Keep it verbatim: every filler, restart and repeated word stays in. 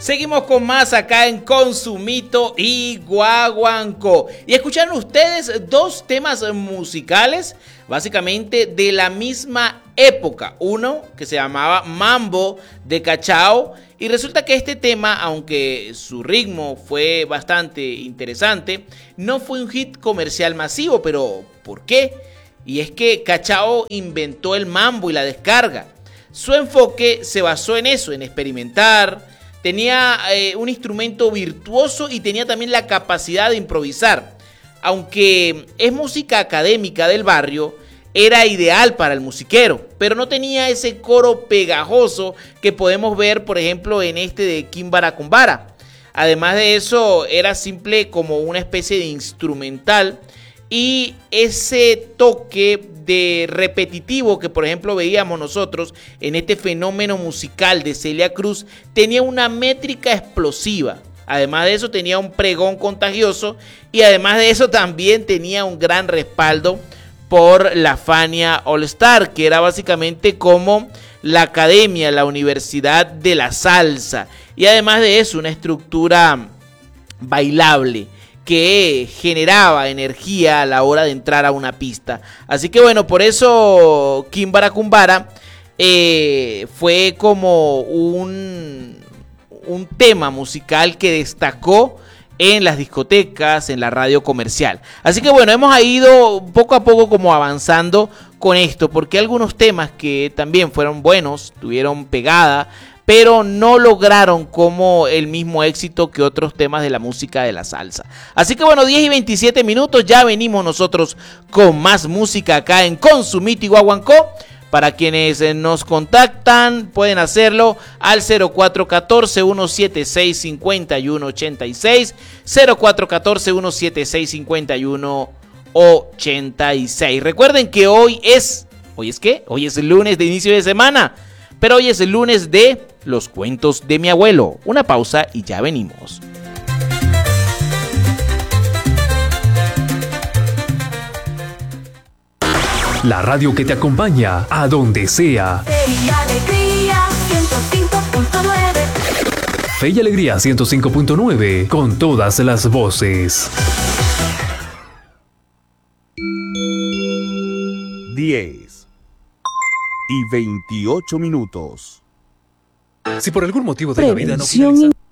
Seguimos con más acá en Consumito y Guaguancó. Y escucharon ustedes dos temas musicales, básicamente de la misma época. Uno que se llamaba Mambo de Cachao. Y resulta que este tema, aunque su ritmo fue bastante interesante, no fue un hit comercial masivo. ¿Pero por qué? Y es que Cachao inventó el mambo y la descarga. Su enfoque se basó en eso, en experimentar. Tenía eh, un instrumento virtuoso y tenía también la capacidad de improvisar. Aunque es música académica del barrio, era ideal para el musiquero, pero no tenía ese coro pegajoso que podemos ver, por ejemplo, en este de Kimbara Kumbara. Además de eso, era simple como una especie de instrumental y ese toque de repetitivo que por ejemplo veíamos nosotros en este fenómeno musical de Celia Cruz tenía una métrica explosiva. Además de eso tenía un pregón contagioso y además de eso también tenía un gran respaldo por la Fania All Star, que era básicamente como la academia, la universidad de la salsa, y además de eso una estructura bailable que generaba energía a la hora de entrar a una pista. Así que bueno, por eso Kimbara Kumbara eh, fue como un, un tema musical que destacó en las discotecas, en la radio comercial. Así que bueno, hemos ido poco a poco como avanzando con esto, porque algunos temas que también fueron buenos, tuvieron pegada, pero no lograron como el mismo éxito que otros temas de la música de la salsa. Así que bueno, diez y veintisiete minutos, ya venimos nosotros con más música acá en Consumito y Guaguancó. Para quienes nos contactan, pueden hacerlo al cero cuatro uno cuatro, uno siete seis, cinco uno ocho seis, cero cuatro uno cuatro, uno siete seis, cinco uno ocho seis. Recuerden que hoy es, ¿hoy es qué? Hoy es el lunes de inicio de semana, pero hoy es el lunes de los cuentos de mi abuelo. Una pausa y ya venimos. La radio que te acompaña a donde sea. Fe y Alegría ciento cinco punto nueve. Fe y Alegría ciento cinco punto nueve, con todas las voces. diez y veintiocho minutos. Si por algún motivo de la vida no Prevención finaliza...